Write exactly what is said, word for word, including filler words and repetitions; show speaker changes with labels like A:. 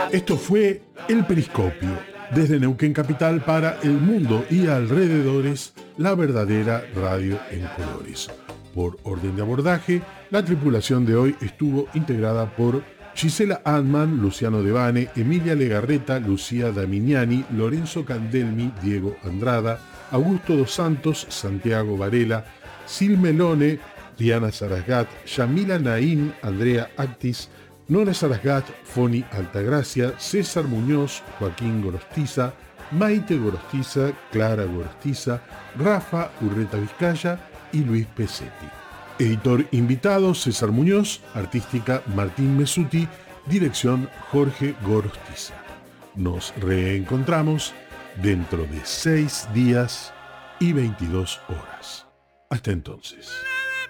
A: Esto fue El Periscopio, desde Neuquén Capital para el mundo y alrededores, la verdadera radio en colores. Por orden de abordaje, la tripulación de hoy estuvo integrada por Gisela Antman, Luciano Devane, Emilia Legarreta, Lucía Daminiani, Lorenzo Candelmi, Diego Andrada, Augusto Dos Santos, Santiago Varela, Sil Melone, Diana Sarasgat, Yamila Naín, Andrea Actis, Nora Sarasgat, Foni Altagracia, César Muñoz, Joaquín Gorostiza, Maite Gorostiza, Clara Gorostiza, Rafa Urreta Vizcaya y Luis Pesetti. Editor invitado César Muñoz, artística Martín Mesuti, dirección Jorge Gorostiza. Nos reencontramos dentro de seis días y veintidós horas. Hasta entonces.